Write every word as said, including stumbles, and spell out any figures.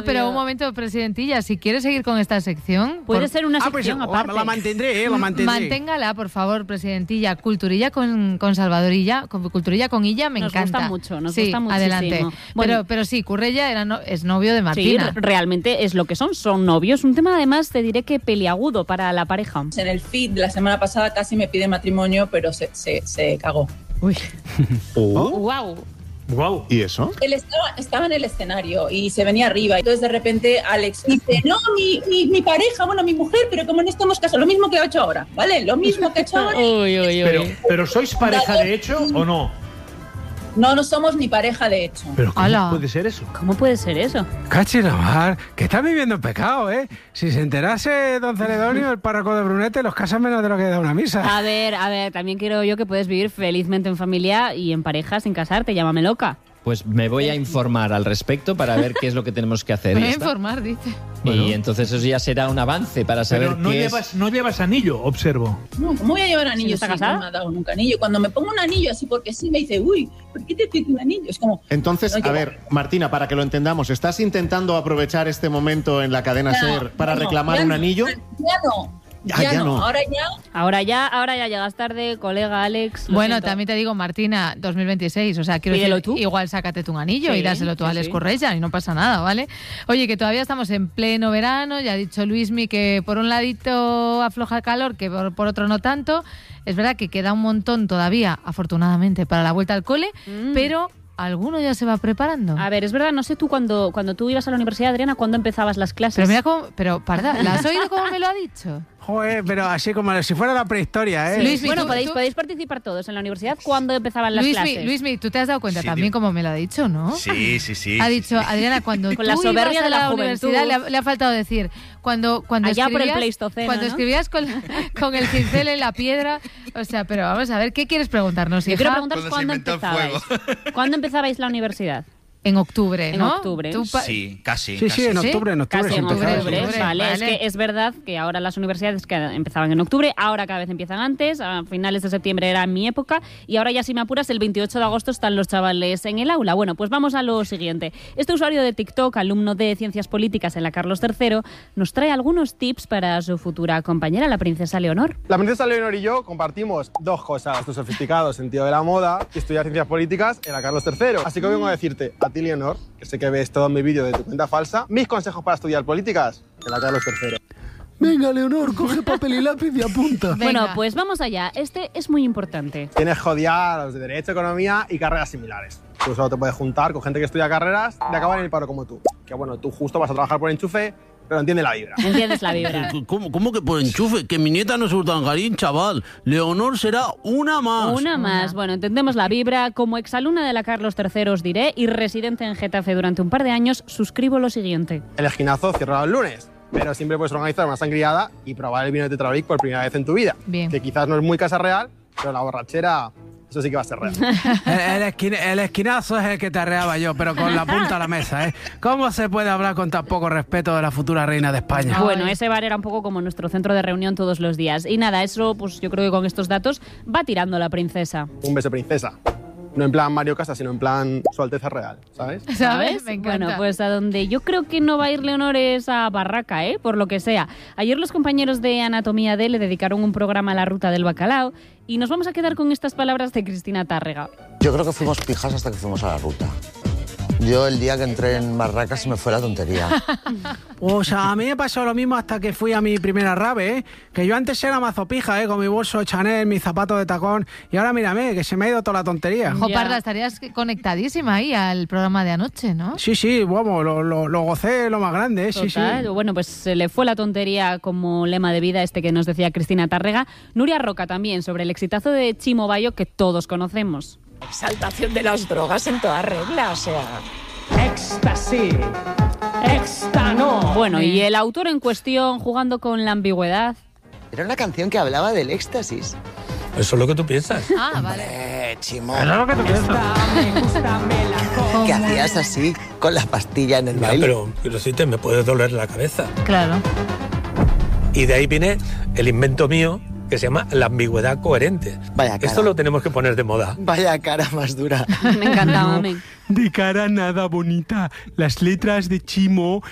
No, pero un momento, presidentilla, si quieres seguir con esta sección... Puede por... ser una Ah, sección pues, aparte. La mantendré, eh, la mantendré. Manténgala, por favor, presidentilla. Culturilla con, con Salvadorilla, con Culturilla con Illa, me nos encanta. Nos gusta mucho, nos sí, gusta muchísimo. adelante. Bueno, pero, pero sí, Currella era no, es novio de Martina. Sí, realmente es lo que son, son novios. Un tema, además, te diré que peliagudo para la pareja. En el feed de la semana pasada casi me pide matrimonio, pero se, se, se cagó. Uy. Oh. Wow. Wow. ¿Y eso? Él estaba, estaba en el escenario y se venía arriba. Entonces, de repente, Alex dice, no, mi, mi, mi pareja, bueno, mi mujer, pero como no estamos casados, lo mismo que ha hecho ahora, ¿vale? Lo mismo que ha hecho ahora. Uy, uy, uy. Pero, ¿pero sois pareja de hecho o no? No, no somos ni pareja de hecho. ¿Pero cómo Ala. puede ser eso? ¿Cómo puede ser eso? Cachiramar, que está viviendo en pecado, ¿eh? Si se enterase don Celedonio, el párroco de Brunete, los casa menos de lo que da una misa. A ver, a ver, también quiero yo que puedes vivir felizmente en familia y en pareja sin casarte, llámame loca. Pues me voy a informar al respecto para ver qué es lo que tenemos que hacer. Me y voy a ya está. informar, dice. Bueno. Y entonces eso ya será un avance para saber Pero no qué llevas, es. no llevas anillo, observo. No, ¿cómo voy a llevar ¿Si anillo no está si casada? no me ha dado nunca anillo? Cuando me pongo un anillo así porque sí, me dice, uy, ¿por qué te pido un anillo? Es como... Entonces, No a llevo. ver, Martina, para que lo entendamos, ¿estás intentando aprovechar este momento en la cadena Ya, SER para no, reclamar ya un no, anillo? Ya no, Ya, ya, ya no. no. Ahora ya... Ahora ya, ahora ya llegas tarde, colega Alex. lo Bueno, siento. también te digo, Martina, dos mil veintiséis, o sea, quiero Pídelo decir, tú. igual sácate tú un anillo Sí, y dáselo tú sí, a Alex sí. Correia y no pasa nada, ¿vale? Oye, que todavía estamos en pleno verano, ya ha dicho Luismi que por un ladito afloja el calor, que por, por otro no tanto. Es verdad que queda un montón todavía, afortunadamente, para la vuelta al cole, Mm. pero alguno ya se va preparando. A ver, es verdad, no sé tú cuando, cuando tú ibas a la universidad, Adriana, ¿cuándo empezabas las clases? Pero mira cómo, pero parda, ¿la has oído cómo me lo ha dicho? Joder, pero así como si fuera la prehistoria, ¿eh? Luismi, Bueno, tú- podéis, tú- podéis participar todos en la universidad. ¿Cuándo empezaban las Luismi, clases? Luismi, tú te has dado cuenta Sí, también tío. como me lo ha dicho, ¿no? Sí, sí, sí. Ha sí, dicho, sí. Adriana, cuando Con tú la soberbia ibas a de la la, juventud. universidad, le ha, le ha faltado decir, cuando, cuando Allá por el escribías, Pleistoceno, cuando ¿no? escribías con, con el cincel en la piedra, o sea, pero vamos a ver, ¿qué quieres preguntarnos, Yo hija? quiero preguntaros Cuando se cuándo inventó el empezabais. ¿Cuándo empezabais la universidad? En octubre, En ¿no? octubre. Tú pa- Sí, casi. Sí, casi. sí, en ¿Sí? octubre, en octubre. Casi se en empezaba, octubre, sí. octubre, vale. vale. Es que es verdad que ahora las universidades que empezaban en octubre, ahora cada vez empiezan antes, a finales de septiembre era mi época, y ahora ya si me apuras, el veintiocho de agosto están los chavales en el aula. Bueno, pues vamos a lo siguiente. Este usuario de TikTok, alumno de Ciencias Políticas en la Carlos tercero, nos trae algunos tips para su futura compañera, la princesa Leonor. La princesa Leonor y yo compartimos dos cosas, tu sofisticado sentido de la moda y estudiar ciencias políticas en la Carlos tercero. Así que vengo a decirte, a ti Leonor, que sé que ves todo mi vídeo de tu cuenta falsa, mis consejos para estudiar políticas en la Carlos tercero. Venga, Leonor, coge papel y lápiz y apunta. Venga. Bueno, pues vamos allá. Este es muy importante. Tienes que odiar a los de Derecho, Economía y carreras similares. Tú solo te puedes juntar con gente que estudia carreras de acabar en el paro como tú. Que bueno, tú justo vas a trabajar por enchufe, pero entiende la vibra. ¿Entiendes la vibra? ¿Cómo, ¿Cómo que por enchufe? Que mi nieta no es Urdangarín, chaval. Leonor será una más. Una más. Bueno, entendemos la vibra. Como exalumna de la Carlos tercero os diré, y residente en Getafe durante un par de años, suscribo lo siguiente. El esquinazo cierra los lunes, pero siempre puedes organizar una sangriada y probar el vino de Tetrabric por primera vez en tu vida. Bien. Que quizás no es muy casa real, pero la borrachera, eso sí que va a ser real. El, el esquina- el esquinazo es el que te arreaba yo, pero con la punta a la mesa, ¿eh? ¿Cómo se puede hablar con tan poco respeto de la futura reina de España? Bueno, ese bar era un poco como nuestro centro de reunión todos los días. Y nada, eso, pues yo creo que con estos datos va tirando la princesa. Un beso, princesa. No en plan Mario Casas, sino en plan Su Alteza Real, ¿sabes? ¿Sabes? Me encanta. Bueno, pues a donde yo creo que no va a ir Leonor es a Barraca, ¿eh? Por lo que sea. Ayer los compañeros de Anatomía D le dedicaron un programa a la ruta del bacalao y nos vamos a quedar con estas palabras de Cristina Tárrega. Yo creo que fuimos pijas hasta que fuimos a la ruta. Yo el día que entré en Barracas se me fue la tontería. O sea, a mí me pasó lo mismo hasta que fui a mi primera rave, ¿eh? Que yo antes era mazopija, ¿eh? Con mi bolso Chanel, mi zapato de tacón. Y ahora mírame, que se me ha ido toda la tontería. Jo, Ya. Parda, estarías conectadísima ahí al programa de anoche, ¿no? Sí, sí, vamos, lo, lo, lo gocé lo más grande, ¿eh? Sí, Total. sí. Bueno, pues se le fue la tontería como lema de vida este que nos decía Cristina Tárrega. Nuria Roca también, sobre el exitazo de Chimo Bayo que todos conocemos. Exaltación de las drogas en toda regla, o sea... Éxtasis. Éxtano. Bueno, y el autor en cuestión jugando con la ambigüedad. Era una canción que hablaba del éxtasis. Eso es lo que tú piensas. Ah, vale. Eh, Chimo. Eso es lo que tú piensas. Me gusta, me la como. Que hacías así con la pastilla en el Ya, baile. pero, pero sí te me puede doler la cabeza. Claro. Y de ahí viene el invento mío que se llama la ambigüedad coherente. Vaya cara. Esto lo tenemos que poner de moda. Vaya cara más dura. Me encantaba, men. De cara nada bonita. Las letras de Chimo